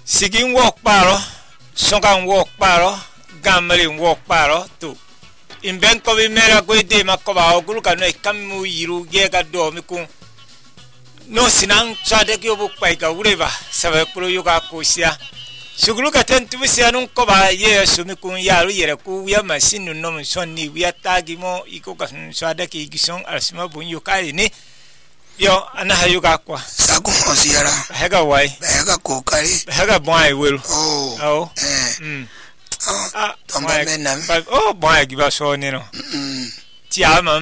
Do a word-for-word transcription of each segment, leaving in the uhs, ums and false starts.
Sigin walk paro, songan walk paro, gambling walk paro too. In Benko we mera go de makoba oguluka no ikamu yiru gega do mikun. No sinang chade ki obuk paika ureba sabe pro yoga kosia. Suguluka tentu sianun koba ye sumikun yaru yere ku ya masinu no sonni wi atagimo ikoka chade ki gison arsima bun yokai ni. Yo ana hayuga kwa sagu osiara hega wai hega kokari hega boy will oh oh eh mm ah tamba menam oh boy giba so ni no mm ti ama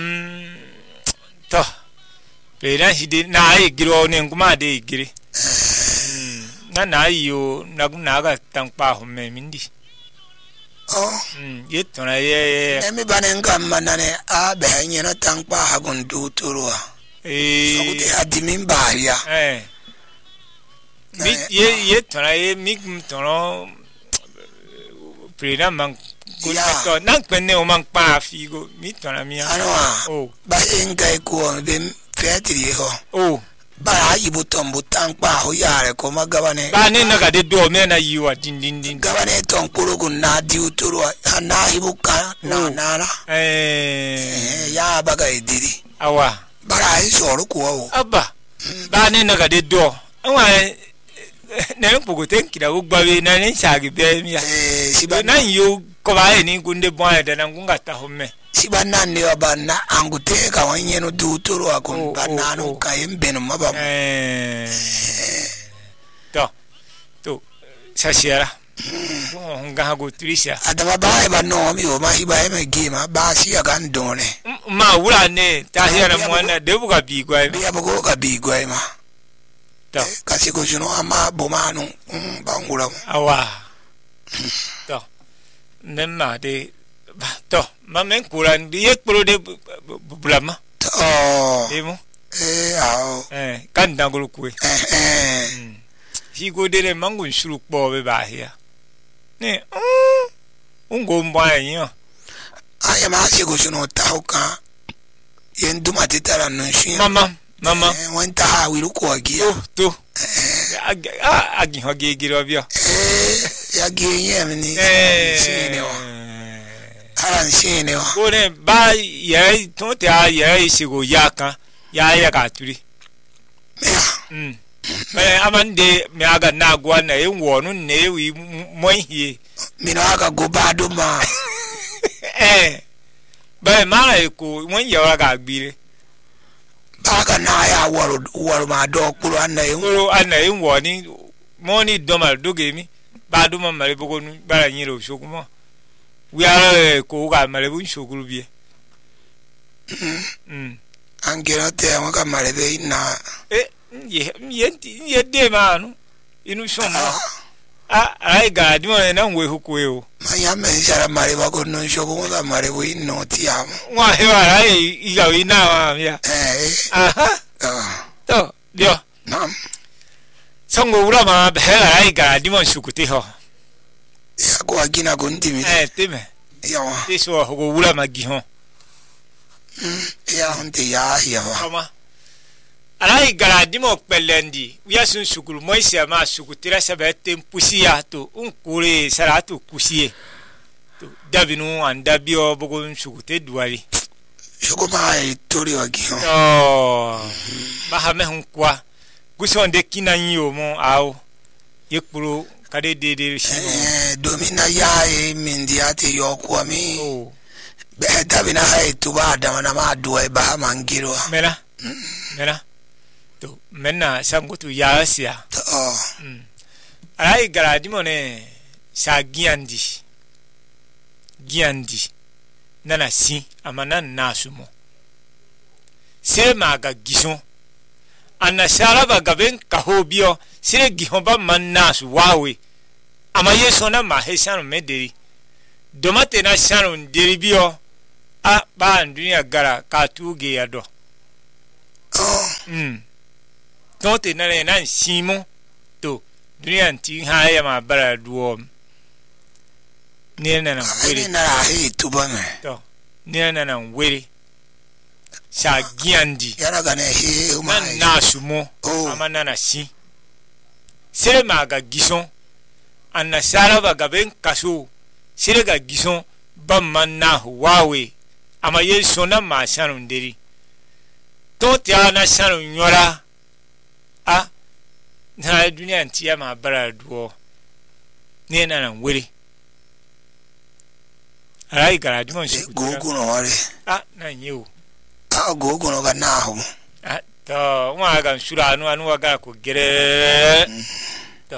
to pera hidi na ai giro ni nguma de giri mm na na yo na na ga tangpa ho me mindi oh mm yetona ye nemi banenga manane a be nyena tangpa hagun du turua eh sokuti adimin baria eh mi ye ye tona ye mi tono prena man kunato nan penne o man pa figo mi tona mi anwa oh ba enga ko be fetri ho oh ba ibuton butan pa ho yare ko magabane ba ne na ga de do me na yiwa din din din gabane ton kurugun na di uturu na ibuka na na eh ya baga idiri awa bara isoro ko o aba ba ne na ga de do anwa ne pogo tenki da ugbawe na ne chagi be mi ya eh siba na yo ko ba ni gunde bon da na ngunga ta homme siba nan ne abanna angute ka wanye no du uturu akon banano ka embeno maba eh to to sashira nga go trisha adama ba ba no mi o ma hiba e gema ba si aga ndone ma wura ne ta hira mo na de buga bi gwa bi abugo ka bi gwa ma to kasi ko juno ama bomanu bangula awa to nemma de to ma men kuran di ek pro de bulama to emo eh ao eh kan dangulu ku eh eh hi go de mangun shuru po be ba hia ne ungo mba yin aya ma si go juno tauka yendu matitara no shi mama mama wanta ha wiru ko agia oh to ah agi hoge giro bia eh ya gi yem ni eh aran shine wa ko ne ba ye to te a ye si go yaka ya ya ka turi mm eh amande me aga na gwa na e wonu ne wi moihie mina aga go badu ma eh ba ma e ko won ye wa ga gbire baga na ya waru waru ma do kuro anai kuro anai woni moni domal dogemi ba do ma mare bogo nu bara nyiro shokuma wi ara ko ga mare bu shokuru bi mm angero te ma ga mare be na eh ye ye ye de ma nu inu shoma a ai ga di mo na nwe hukwe o ma ya me shara mare ba ko no shokuma ga mare bu no ti am wa he wa ai i ga wi na wa ya eh aha to dio nam songo ura ma be ai ga di mo shukute ho ya ko agina ko ndimi eh teme ya wa eso ho go ura ma gi ho ya hunte ya ya wa kama alai gara di mo pelendi wiya sun shukuru mo isia ma shukutira sabe tempusi ya to unkure saratu kusie to dabinu anda bio bogo shukute duali shokuma e tori wa gi ho oh ba ha me hun kwa guso nde kinanyo mo awo yekpuru kade de de shi eh domina ya e mindiate yo kwa mi oh be dabina ha tu ba da na ma duwa ba mangiro mena mena to mena sangutu ya asia oh mm alai gara di mo ne sa giandi giandi nana si amana nasumo se maga gison ana sharaba gaben kahobio sire gihomba mannasu wawe ama yeso na mahesano mederi domate na sharon deribio a ba dunia gara ka tuge yado oh mm tonte na le na simo to dunia nti ha ya ma bara duo ni na na wele na he tu ba me to ni na na wele sa giandi yara ga ne he na nasumo ama na na si sere maga gison anna sara ba gaben kaso sirega gison bammanna huwawe ama yeso na ma sanu nderi to tia na sanu nyora a na dunia ntia ma bara duo ne na na were arai gara jumon shi gogo no ware ah na nyewu ah gogo no ga na hu ah to wa ga shura anu anu wa ga ko gere to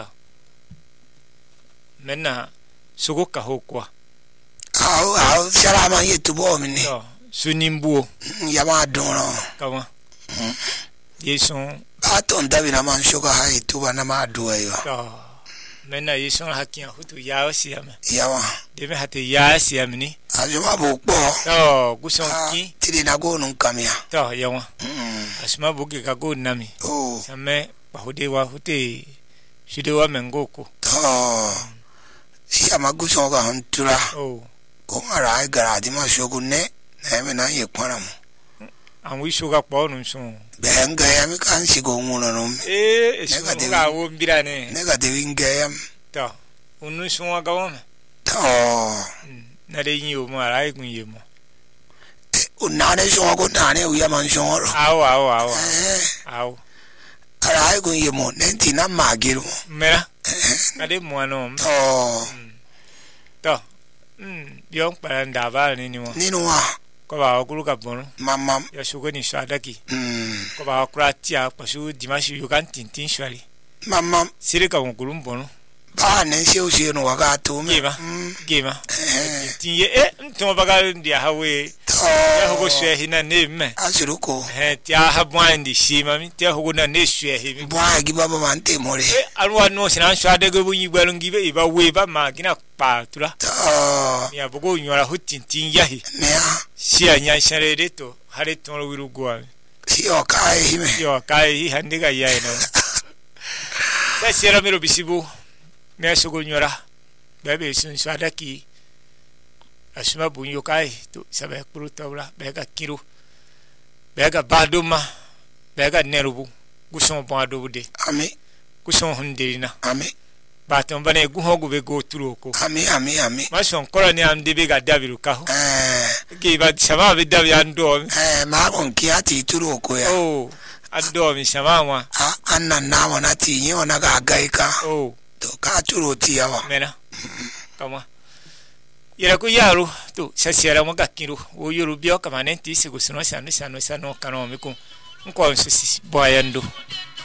menna sugo ka hokwa ah ah sharama yetu bo mini to sunimbuo yama dono kama yeson aton davina man shoga hai tuba na ma duayo to menna yeson hakiya hutu yawo siyame yawa deme hate ya siyamni ajuma bo po to gusonki tidi na go nun kamia to yawa asma bugi ka go nami oh same bahode wa hute shide wa mengoko to si amaguso ga huntura oh ko ara gara di ma shogu ne na me na ye kwara mu an wi shoga po nun so benga ya mi kan si go nguno no eh eso ga wo mbirane negative ngaya to unu so ga wo to na de yin o mo ara igun ye mo unane so go nane uya man so ro awo awo awo awo ara igun ye mo nenti na magiru mera na de mo no to to mm bion para ndaba ni ni mo ninu wa ko ba okuru ka bon mama ya shugo ni shadaki mm ko baokratia pasu dimashi yukan tintin shwali mama sirika ngulu mbono ba ne se o se no wa ga to me gema gema tinye eh nto baga ndia hawe ya hogo shwe hina ne me asiruko eh tia habwan di shima mi tia hogo na ne shwe hi bwa gi baba man te more eh alwa no sina shwade go bunyi gwalo ngibe iba we ba ma gina pa tura to ya bogo nyora hutintin yahi ne si anya share de to hare to wiru gwa si o kai hime yo kai hi hande ga yai no sa sira miro bisibu me sugo nyora bebe sun shadaki asuma bunyo kai to sabe kuru tawla bega kiru bega baduma bega nerubu guson bado de ami guson hundirina ami baton bane guhogu be go turoko ami ami ami ma son koloni am de bega dabiru ka eh ge ba sama be dabi ando eh ma kon ki ati turoko ya oh ando mi sama wa ah anna na wana ti yin ona ga gaika oh to ka turo ti yawa mena kama yera ku yaro to sasiara mo gakiru o yoru bio kama nenti sigusuno sanu sanu sanu kanu mi ku nko nsisi boyando